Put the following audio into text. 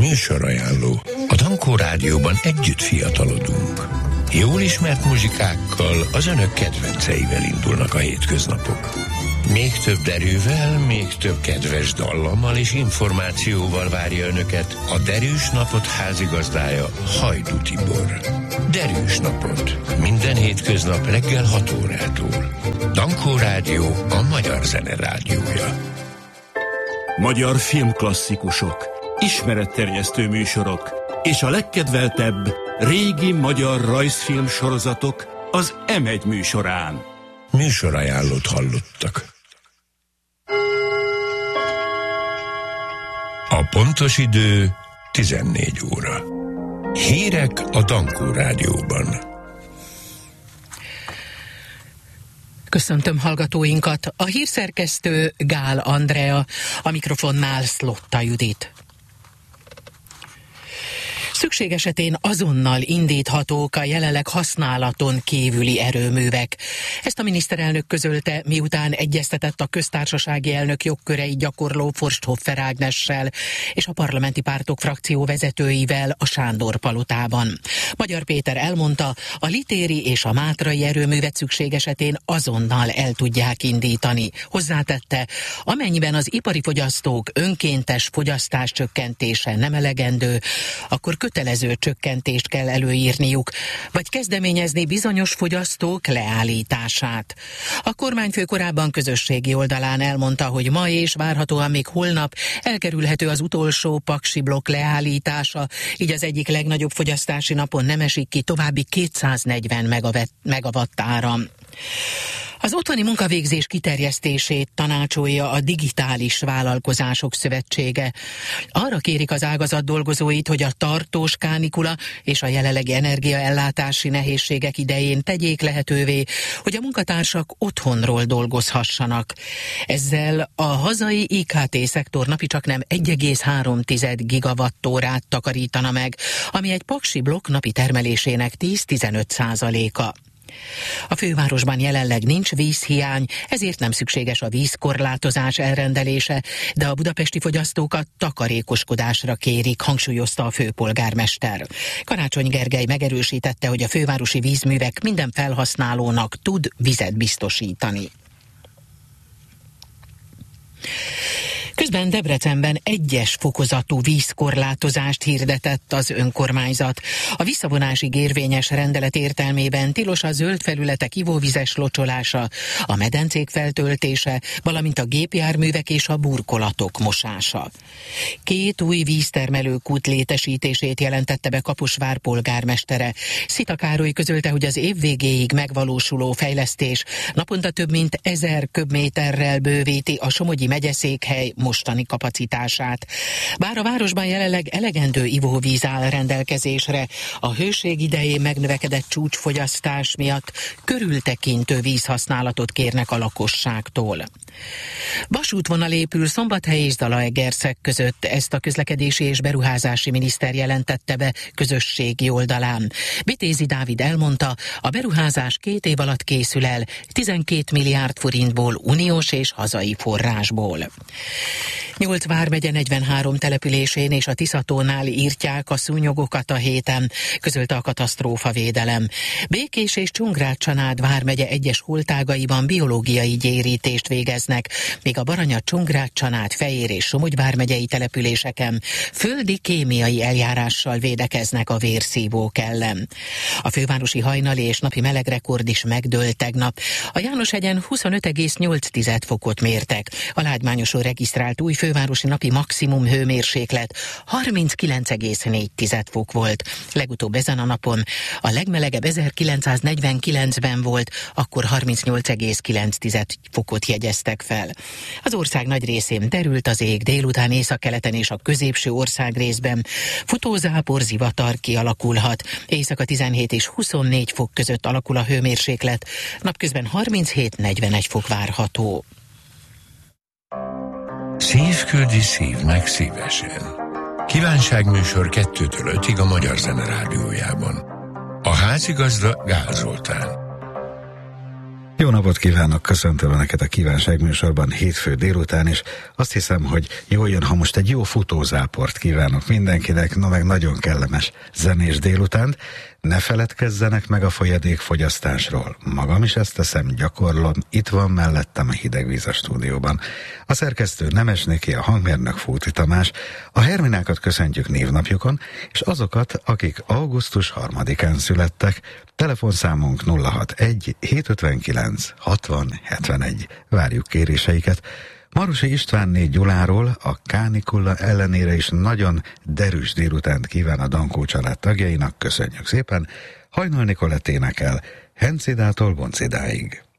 Műsorajánló. A Dankó Rádióban együtt fiatalodunk. Jól ismert muzsikákkal, az önök kedvenceivel indulnak a hétköznapok. Még több erővel, még több kedves dallammal és információval várja önöket a Derűs Napot házigazdája, Hajdú Tibor. Derűs Napot. Minden hétköznap reggel 6 órától. Dankó Rádió, a magyar zene rádiója. Magyar filmklasszikusok, ismeretterjesztő műsorok és a legkedveltebb régi magyar rajzfilm sorozatok az M1 műsorán. Műsorajánlót hallottak. A pontos idő 14 óra. Hírek a Dankó Rádióban. Köszöntöm hallgatóinkat. A hírszerkesztő Gál Andrea, a mikrofonnál Szlotta Judit. Szükség esetén azonnal indíthatók a jelenleg használaton kívüli erőművek. Ezt a miniszterelnök közölte, miután egyeztetett a köztársasági elnök jogkörei gyakorló Forsthoffer Ágnessel és a parlamenti pártok frakcióvezetőivel a Sándor palotában. Magyar Péter elmondta, a litéri és a mátrai erőművet szükség esetén azonnal el tudják indítani. Hozzátette, amennyiben az ipari fogyasztók önkéntes fogyasztás csökkentése nem elegendő, akkor kötelező csökkentést kell előírniuk, vagy kezdeményezni bizonyos fogyasztók leállítását. A kormányfő korábban közösségi oldalán elmondta, hogy ma és várhatóan még holnap elkerülhető az utolsó paksi blokk leállítása, így az egyik legnagyobb fogyasztási napon nem esik ki további 240 megawatt áram. Az otthoni munkavégzés kiterjesztését tanácsolja a Digitális Vállalkozások Szövetsége. Arra kérik az ágazat dolgozóit, hogy a tartós kánikula és a jelenlegi energiaellátási nehézségek idején tegyék lehetővé, hogy a munkatársak otthonról dolgozhassanak. Ezzel a hazai IKT-szektor napi csaknem 1,3 gigawattórát takarítana meg, ami egy paksi blokk napi termelésének 10-15%-a. A fővárosban jelenleg nincs vízhiány, ezért nem szükséges a vízkorlátozás elrendelése, de a budapesti fogyasztókat takarékoskodásra kérik, hangsúlyozta a főpolgármester. Karácsony Gergely megerősítette, hogy a fővárosi vízművek minden felhasználónak tud vizet biztosítani. Közben Debrecenben 1-es fokozatú vízkorlátozást hirdetett az önkormányzat. A visszavonásig érvényes rendelet értelmében tilos a zöld felületek ivóvizes locsolása, a medencék feltöltése, valamint a gépjárművek és a burkolatok mosása. 2 új víztermelőkút létesítését jelentette be Kaposvár polgármestere. Szita Károly közölte, hogy az év végéig megvalósuló fejlesztés naponta több mint 1000 köbméterrel bővíti a Somogyi megyeszékhely mostani kapacitását. Bár a városban jelenleg elegendő ivóvíz áll rendelkezésre, a hőség idején megnövekedett csúcsfogyasztás miatt körültekintő vízhasználatot kérnek a lakosságtól. Vasútvonal épül Szombathely és Zalaegerszeg között, ezt a közlekedési és beruházási miniszter jelentette be közösségi oldalán. Vitézi Dávid elmondta, a beruházás 2 év alatt készül el, 12 milliárd forintból uniós és hazai forrásból. 8 vármegye 43 településén és a Tiszatónál írtják a szúnyogokat a héten, közölte a katasztrófavédelem. Békés és Csongrád-Csanád vármegye egyes holtágaiban biológiai gyérítést végeznek, míg a Baranya, Csongrád-Csanád, Fejér és Somogy vármegyei településeken földi kémiai eljárással védekeznek a vérszívók ellen. A fővárosi hajnali és napi melegrekord is megdőlt tegnap. A Jánoshegyen 25,8 fokot mértek. A lágymányoson regisztrált új fővárosi napi maximum hőmérséklet 39,4 fok volt. Legutóbb ezen a napon a legmelegebb 1949-ben volt, akkor 38,9 fokot jegyeztek fel. Az ország nagy részén derült az ég, délután északkeleten és a középső országrészben futózápor, zivatar kialakulhat. Éjszaka 17 és 24 fok között alakul a hőmérséklet, napközben 37-41 fok várható. Szív küldi szívnek szívesen. Kívánságműsor 2-től 5-ig a Magyar Zene Rádiójában. A házigazda Gál Zoltán. Jó napot kívánok, köszöntöm Önöket a Kívánság műsorban hétfő délután, és azt hiszem, hogy jól jön, ha most egy jó futózáport kívánok mindenkinek, meg nagyon kellemes zenés délutánt. Ne feledkezzenek meg a folyadékfogyasztásról. Magam is ezt teszem, gyakorlom, itt van mellettem a hideg víz a stúdióban. A szerkesztő Nemes Niki, a hangmérnök Fóti Tamás, a Herminákat köszöntjük névnapjukon, és azokat, akik augusztus 3-án születtek. Telefonszámunk 061 759 60 71. Várjuk kéréseiket. Marosi Istvánné Gyuláról a kánikula ellenére is nagyon derűs délutánt kíván a Dankó család tagjainak, köszönjük szépen. Hajnal Nikolett énekel Hencidától Boncidáig.